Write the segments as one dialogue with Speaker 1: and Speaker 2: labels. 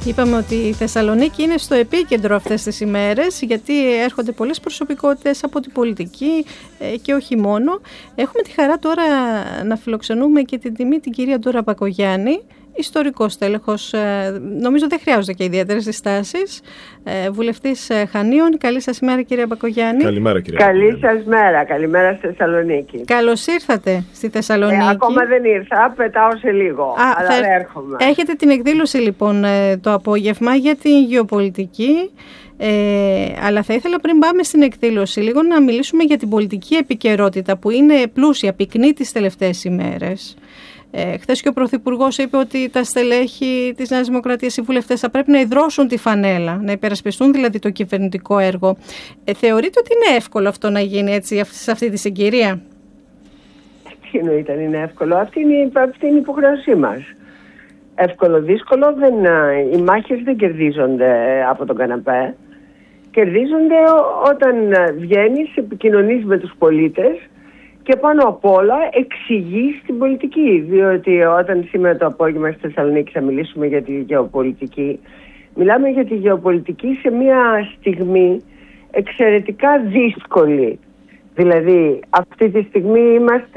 Speaker 1: Είπαμε ότι η Θεσσαλονίκη είναι στο επίκεντρο αυτές τις ημέρες, γιατί έρχονται πολλές προσωπικότητες από την πολιτική και όχι μόνο. Έχουμε τη χαρά τώρα να φιλοξενούμε και την τιμή την κυρία Ντόρα Μπακογιάννη, ιστορικός τέλεχος, νομίζω δεν χρειάζονται και ιδιαίτερες συστάσεις, βουλευτής Χανίων. Καλή σας μέρα, κυρία Μπακογιάννη.
Speaker 2: Καλημέρα, κυρία.
Speaker 3: Καλή σας μέρα, καλημέρα στη Θεσσαλονίκη.
Speaker 1: Καλώς ήρθατε στη Θεσσαλονίκη.
Speaker 3: Ακόμα δεν ήρθα, πετάω σε λίγο, αλλά έρχομαι.
Speaker 1: Έχετε την εκδήλωση λοιπόν το απόγευμα για την γεωπολιτική, αλλά θα ήθελα πριν πάμε στην εκδήλωση λίγο να μιλήσουμε για την πολιτική επικαιρότητα που είναι πλούσια, πυκνή τις τελευταίες ημέρες. Χθες και ο Πρωθυπουργός είπε ότι τα στελέχη της Νέας Δημοκρατίας, οι βουλευτές, θα πρέπει να ιδρώσουν τη φανέλα, να υπερασπιστούν δηλαδή το κυβερνητικό έργο. Θεωρείτε ότι είναι εύκολο αυτό να γίνει έτσι σε αυτή τη συγκυρία?
Speaker 3: Τι εννοείται είναι εύκολο? Αυτή είναι η υποχρέωσή μας. Εύκολο, δύσκολο, οι μάχες δεν κερδίζονται από τον καναπέ. Κερδίζονται όταν βγαίνεις, επικοινωνείς με τους πολίτες και πάνω απ' όλα εξηγείς την πολιτική. Διότι όταν σήμερα το απόγευμα στη Θεσσαλονίκη θα μιλήσουμε για τη γεωπολιτική, μιλάμε για τη γεωπολιτική σε μια στιγμή εξαιρετικά δύσκολη. Δηλαδή αυτή τη στιγμή είμαστε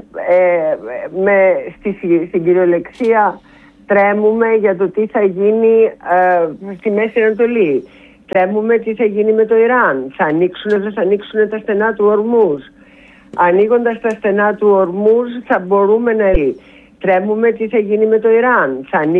Speaker 3: στην κυριολεξία, τρέμουμε για το τι θα γίνει στη Μέση Ανατολή. Τρέμουμε τι θα γίνει με το Ιράν. Θα ανοίξουν, δεν θα ανοίξουν τα στενά του Ορμούζ. Ανοίγοντας τα στενά του Ορμούζ θα μπορούμε να... Τρέμουμε τι θα γίνει με το Ιράν. Θα